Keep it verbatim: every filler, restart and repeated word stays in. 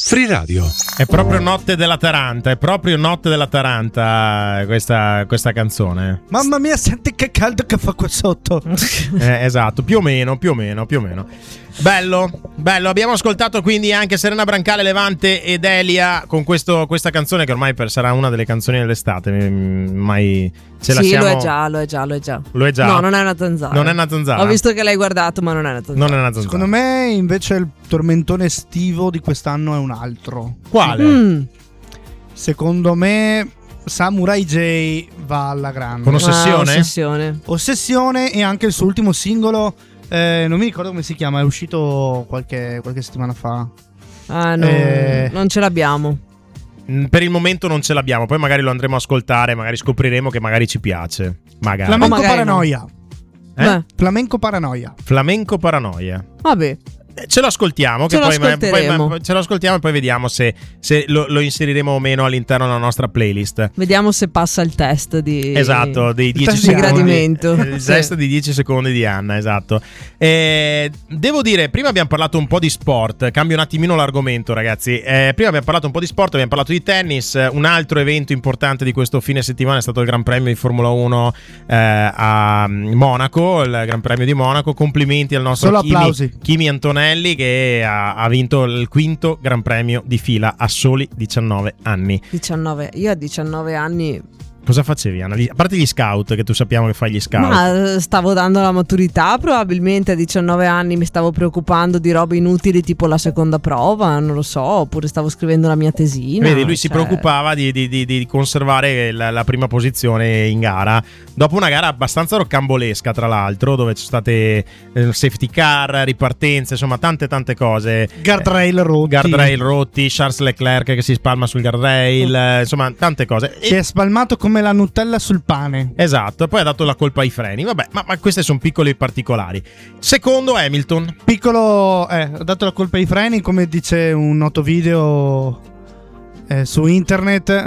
Free Radio. È proprio Notte della Taranta, è proprio Notte della Taranta questa, questa canzone. Mamma mia, senti che caldo che fa qua sotto. eh, Esatto, più o meno, più o meno, più o meno. Bello, bello. Abbiamo ascoltato quindi anche Serena Brancale, Levante ed Elia con questo, questa canzone che ormai per, sarà una delle canzoni dell'estate. Mai ce la sì, siamo... lo è già, lo è già, lo è già. Lo è già? No, non è una zanzara. Non è una zanzara. Ho visto che l'hai guardato, ma non è una zanzara. Non è una zanzara. Secondo me invece il tormentone estivo di quest'anno è un altro. Quale? Mm. Secondo me Samurai J va alla grande. Con Ossessione? Ah, ossessione. Ossessione e anche il suo ultimo singolo, eh, non mi ricordo come si chiama, è uscito qualche, qualche settimana fa. Ah, no, Eh. non ce l'abbiamo. Per il momento non ce l'abbiamo, poi magari lo andremo a ascoltare, magari scopriremo che magari ci piace. Magari. Flamenco magari Paranoia. Eh? Beh, Flamenco Paranoia. Flamenco Paranoia. vabbè. Eh, Ce lo ascoltiamo, Ce che lo poi, ascolteremo. poi- ce lo ascoltiamo e poi vediamo se, se lo, lo inseriremo o meno all'interno della nostra playlist. Vediamo se passa il test di Esatto, dei dieci test di secondi. gradimento. Eh, Il Sì. test di dieci secondi di Anna, esatto. Eh, devo dire, prima abbiamo parlato un po' di sport. Cambio un attimino l'argomento, ragazzi. Eh, prima abbiamo parlato un po' di sport, abbiamo parlato di tennis. Un altro evento importante di questo fine settimana è stato il Gran Premio di Formula uno eh, a Monaco, il Gran Premio di Monaco. Complimenti al nostro Solo Kimi, applausi. Kimi Antonelli, che ha, ha vinto il quinto Gran Premio di fila a soli diciannove anni. diciannove. Io a diciannove anni. Cosa facevi, Anna? A parte gli scout, che tu sappiamo che fai gli scout. Ma eh, stavo dando la maturità, probabilmente a diciannove anni mi stavo preoccupando di robe inutili tipo la seconda prova, non lo so, oppure stavo scrivendo la mia tesina. Vedi, lui si cioè- preoccupava di, di- di- di conservare la, la prima posizione in gara. Dopo una gara abbastanza roccambolesca, tra l'altro, dove ci sono state eh, safety car, ripartenze, insomma, tante tante cose. Guardrail rotti. Guardrail rotti, Charles Leclerc che si spalma sul guardrail, eh, insomma, tante cose. Si è spalmato come la Nutella sul pane. Esatto, poi ha dato la colpa ai freni. Vabbè, ma, ma questi sono piccoli particolari. Secondo Hamilton. Piccolo, eh, ho dato la colpa ai freni, come dice un noto video eh, su internet.